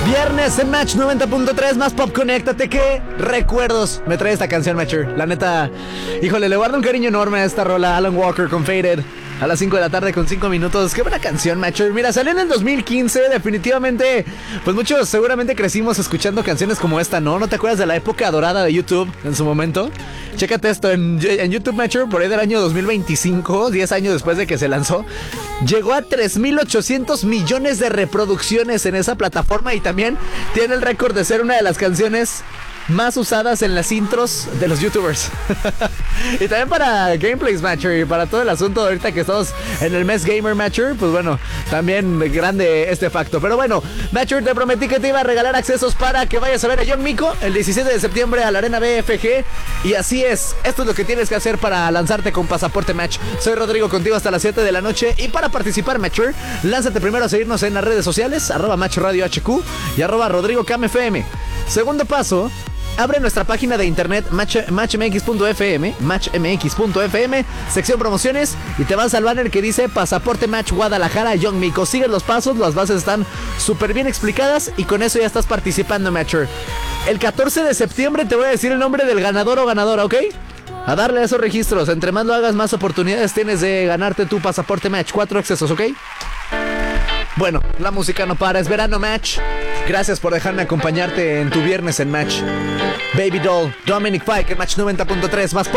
Viernes en Match 90.3, más pop, conéctate. ¿Qué recuerdos me trae esta canción, Matcher? La neta, híjole, le guardo un cariño enorme a esta rola. Alan Walker con Faded a las 5 de la tarde con 5 minutos. Qué buena canción, Matcher. Mira, salió en el 2015, definitivamente. Pues muchos seguramente crecimos escuchando canciones como esta, ¿no? ¿No te acuerdas de la época dorada de YouTube en su momento? Chécate esto, en YouTube, Matcher, por ahí del año 2025, 10 años después de que se lanzó, llegó a 3.800 millones de reproducciones en esa plataforma y también tiene el récord de ser una de las canciones más usadas en las intros de los youtubers. Y también para Gameplays, Matcher, y para todo el asunto ahorita que estamos en el mes Gamer, Matcher, pues bueno, también grande este facto. Pero bueno, Matcher, te prometí que te iba a regalar accesos para que vayas a ver a John Mico el 17 de septiembre a la Arena BFG. Y así es, esto es lo que tienes que hacer para lanzarte con Pasaporte Match. Soy Rodrigo, contigo hasta las 7 de la noche. Y para participar, Matcher, lánzate primero a seguirnos en las redes sociales, @MatchRadioHQ y @RodrigoCamFM. Segundo paso, abre nuestra página de internet matchmx.fm, sección promociones, y te vas al banner que dice Pasaporte Match Guadalajara Young Mico. Sigues los pasos, las bases están súper bien explicadas y con eso ya estás participando, Matcher. El 14 de septiembre te voy a decir el nombre del ganador o ganadora, ¿ok? A darle a esos registros, entre más lo hagas, más oportunidades tienes de ganarte tu Pasaporte Match. 4 accesos, ¿ok? Bueno, la música no para, es verano, Match. Gracias por dejarme acompañarte en tu viernes en Match. Baby Doll, Dominic Fike en Match 90.3, más